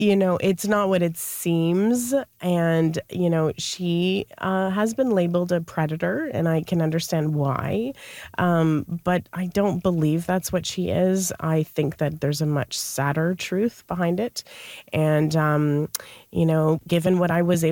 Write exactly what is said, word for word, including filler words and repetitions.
you know, it's not what it seems. And, you know, she uh, has been labeled a predator, and I can understand why. Um, but I don't believe that's what she is. I think that there's a much sadder truth behind it. And, um, you know, given what I was able